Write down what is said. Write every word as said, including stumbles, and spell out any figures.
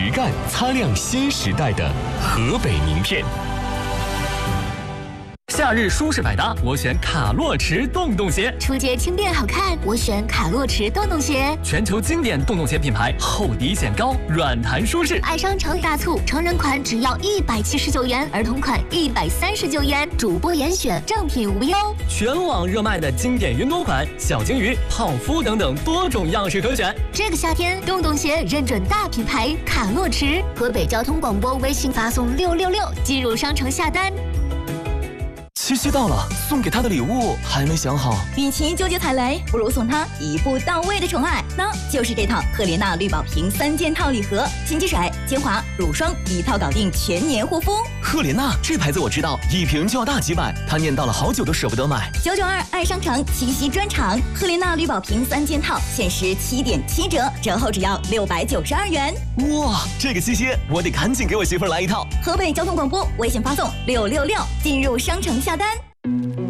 实干，擦亮新时代的河北名片。 夏日舒适百搭，我选卡洛驰洞洞鞋； 出街轻便好看，我选卡洛驰洞洞鞋。 全球经典洞洞鞋品牌，厚底显高，软弹舒适。 爱商城大促，成人款只要一百七十九元，儿童款一百三十九元，主播严选，正品无忧。 全网热卖的经典云朵款、小金鱼、泡芙等等多种样式可选。 这个夏天，洞洞鞋认准大品牌卡洛驰。河北交通广播微信发送六六六进入商城下单。 七夕到了，送给他的礼物还没想好。 与其纠结踩雷，不如送他一步到位的宠爱，那就是这套赫莲娜绿宝瓶三件套礼盒，洗肌水、精华、乳霜一套搞定全年护肤。 赫莲娜这牌子我知道，一瓶就要大几百，他念叨了好久都舍不得买。 九九二爱商城七夕专场，赫莲娜绿宝瓶三件套限时七点七折，折后只要六百九十二元。 哇，这个七夕我得赶紧给我媳妇儿来一套。 河北交通广播微信发送六六六进入商城下单。